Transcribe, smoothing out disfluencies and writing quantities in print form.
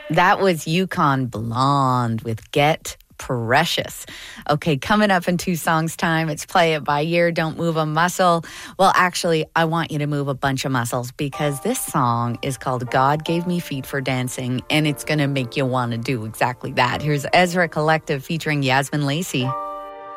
That was Yukon Blonde with Get Precious. Okay, coming up in 2 songs time, it's Play It By Ear, Don't Move a Muscle. Well, actually, I want you to move a bunch of muscles because this song is called God Gave Me Feet for Dancing, and it's going to make you want to do exactly that. Here's Ezra Collective featuring Yasmin Lacey.